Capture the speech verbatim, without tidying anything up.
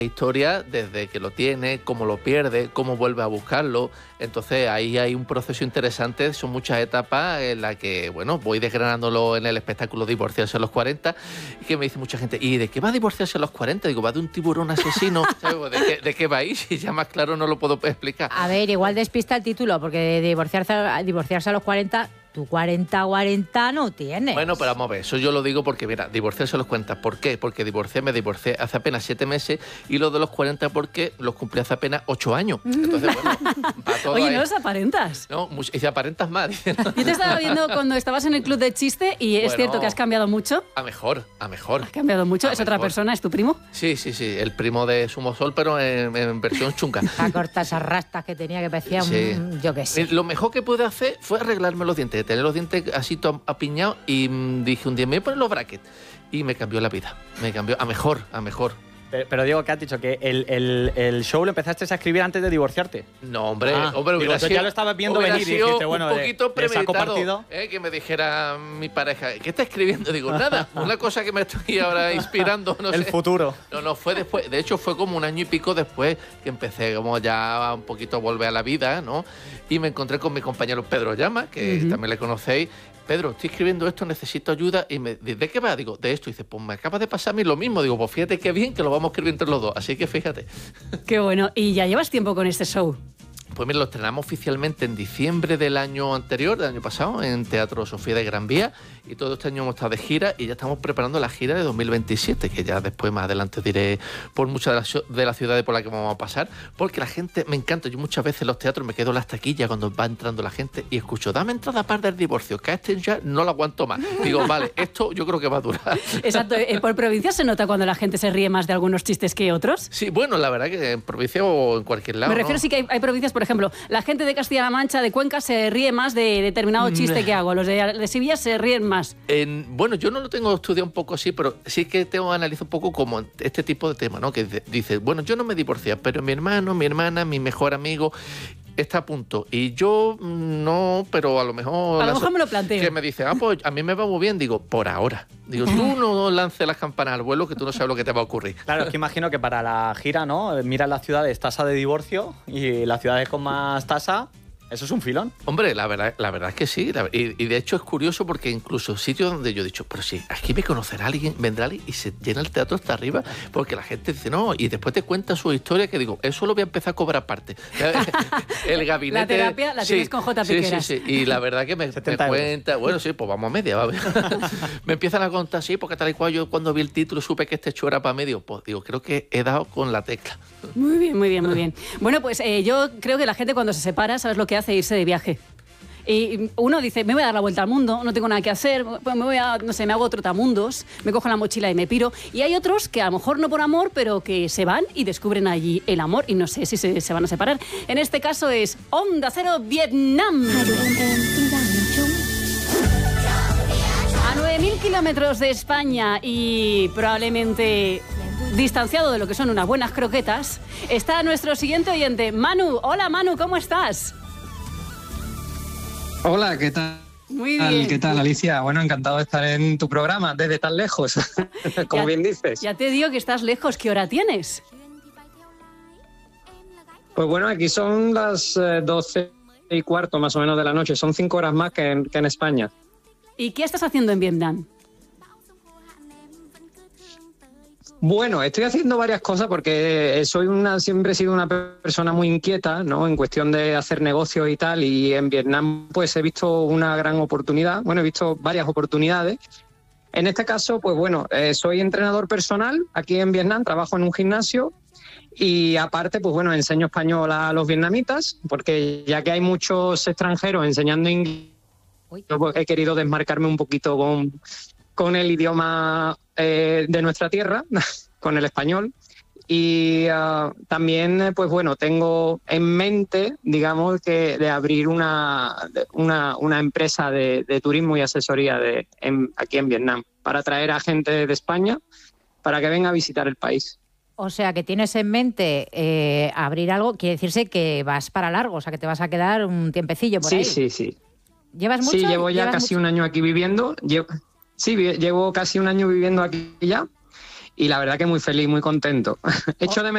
historia desde que lo tiene, cómo lo pierde, cómo vuelve a buscarlo. Entonces ahí hay un proceso interesante, son muchas etapas en las que, bueno, voy desgranándolo en el espectáculo Divorciarse a los cuarenta, y que me dice mucha gente, ¿y de qué va a divorciarse a los cuarenta? Digo, va de un tiburón asesino. ¿De qué, de qué va ahí? Si ya más claro no lo puedo explicar. A ver, igual despista el título, porque divorciarse, divorciarse a los cuarenta... Tú cuarenta, cuarenta no tienes. Bueno, pero vamos a ver, eso yo lo digo porque, mira, divorciarse a los cuarenta. ¿Por qué? Porque divorcié, me divorcié hace apenas siete meses, y lo de los cuarenta porque los cumplí hace apenas ocho años. Entonces, bueno, va todo. Oye, ahí. no los aparentas. No, y si aparentas más. Yo te estaba viendo cuando estabas en el club de chiste y es Bueno, cierto que has cambiado mucho. A mejor, a mejor. Has cambiado mucho. A ¿Es otra mejor. persona? ¿Es tu primo? Sí, sí, sí, el primo de Sumo Sol, pero en, en versión chunga. A cortar esas rastas que tenía, que parecía Sí. un... Yo qué sé. Lo mejor que pude hacer fue arreglarme los dientes, tener los dientes así to- apiñados, y mm, dije un día, me voy a poner los brackets. Y me cambió la vida, me cambió a mejor, a mejor. Pero, pero Diego, ¿qué has dicho? ¿Que el, el, el show lo empezaste a escribir antes de divorciarte? No, hombre, Ah, hombre, digo, hubiera tú sido, ya lo estabas viendo hubiera venir y sido dijiste, bueno, un de- poquito de saco premeditado, partido. eh, que me dijera mi pareja, ¿qué está escribiendo? Digo, nada, una cosa que me estoy ahora inspirando, no El sé. futuro. No, no, fue después, de hecho fue como un año y pico después que empecé como ya un poquito a volver a la vida, ¿no? Y me encontré con mi compañero Pedro Llama, que Ujú. también le conocéis. Pedro, estoy escribiendo esto, necesito ayuda. Y me dice, ¿de qué va? Digo, de esto. Y dice, pues me acaba de pasar a mí lo mismo. Digo, pues fíjate qué bien que lo vamos a escribir entre los dos. Así que fíjate. Qué bueno. ¿Y ya llevas tiempo con este show? Pues mira, lo estrenamos oficialmente en diciembre del año anterior, del año pasado, en Teatro Sofía de Gran Vía, y todo este año hemos estado de gira y ya estamos preparando la gira de dos mil veintisiete, que ya después más adelante diré por muchas de las, de las ciudades por las que vamos a pasar, porque la gente, me encanta, yo muchas veces en los teatros me quedo en las taquillas cuando va entrando la gente y escucho, dame entrada para del divorcio, que a este ya no lo aguanto más. Digo, vale, esto yo creo que va a durar. Exacto. Eh, ¿Por provincia se nota cuando la gente se ríe más de algunos chistes que otros? Sí, bueno, la verdad que en provincia o en cualquier lado, Me refiero ¿no? sí que hay, hay provincias, por ejemplo, la gente de Castilla-La Mancha, de Cuenca, se ríe más de determinado chiste que hago. Los de, de Sevilla se ríen más. En, bueno, yo no lo tengo estudiado un poco así, pero sí que tengo analizado un poco como este tipo de tema, ¿no? Que dice- dice, bueno, yo no me divorcié, pero mi hermano, mi hermana, mi mejor amigo está a punto. Y yo mm, no, pero a lo mejor... A lo la- mejor me lo planteo. Que me dice, ah, pues a mí me va muy bien. Digo, por ahora. Digo, tú no lances las campanas al vuelo, que tú no sabes lo que te va a ocurrir. Claro, es que imagino que para la gira, ¿no? Mira las ciudades tasa de divorcio y las ciudades con más tasa, eso es un filón. Hombre, la verdad, la verdad es que sí. la- y, y de hecho es curioso porque incluso sitios donde yo he dicho, pero sí, aquí me conocerá alguien, vendrá alguien y se llena el teatro hasta arriba porque la gente dice, no, y después te cuenta su historia que digo, eso lo voy a empezar a cobrar aparte. El gabinete... La terapia la tienes con J. sí, Piqueras. Sí, sí, y la verdad que me, me setenta euros. cuenta, bueno, sí, pues vamos a media, va a ver. Me empiezan a contar, sí, porque tal y cual yo cuando vi el título supe que este show era para medio, pues digo, creo que he dado con la tecla. Muy bien, muy bien, muy bien. Bueno, pues eh, yo creo que la gente cuando se separa, ¿sabes lo que hace? Irse de viaje. Y uno dice, me voy a dar la vuelta al mundo, no tengo nada que hacer, pues me voy a, no sé, me hago trotamundos, me cojo la mochila y me piro. Y hay otros que a lo mejor no por amor, pero que se van y descubren allí el amor y no sé si se, se van a separar. En este caso es Onda Cero Vietnam. A nueve mil kilómetros de España y probablemente distanciado de lo que son unas buenas croquetas, está nuestro siguiente oyente, Manu. Hola Manu, ¿cómo estás? Hola, ¿qué tal? Muy bien. ¿Qué tal, Alicia? Bueno, encantado de estar en tu programa desde tan lejos, como Ya- bien dices. Ya te digo que estás lejos. ¿Qué hora tienes? Pues bueno, aquí son las eh, doce y cuarto más o menos de la noche. Son cinco horas más que en, que en España. ¿Y qué estás haciendo en Vietnam? Bueno, estoy haciendo varias cosas porque soy una, siempre he sido una persona muy inquieta, ¿no? En cuestión de hacer negocios y tal, y en Vietnam pues he visto una gran oportunidad, bueno, he visto varias oportunidades. En este caso, pues bueno, eh, soy entrenador personal aquí en Vietnam, trabajo en un gimnasio y aparte, pues bueno, enseño español a los vietnamitas, porque ya que hay muchos extranjeros enseñando inglés, yo he querido desmarcarme un poquito con, con el idioma eh, de nuestra tierra, con el español. Y uh, también, eh, pues bueno, tengo en mente, digamos, que de abrir una, una, una empresa de, de turismo y asesoría de, en, aquí en Vietnam, para atraer a gente de España para que venga a visitar el país. O sea, que tienes en mente eh, abrir algo, quiere decirse que vas para largo, o sea, que te vas a quedar un tiempecillo por sí, ahí. Sí, sí, ¿Llevas mucho? sí. Sí, llevo ya ¿Llevas casi mucho? un año aquí viviendo. Llevo, sí, llevo casi un año viviendo aquí ya. Y la verdad que muy feliz, muy contento. Echo de